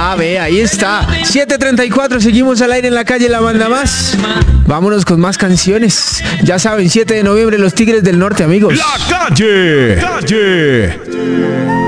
ve, ahí está. 7:34, seguimos al aire en la calle La Manda Más. Vámonos con más canciones. Ya saben, 7 de noviembre, los Tigres del Norte, amigos. La calle.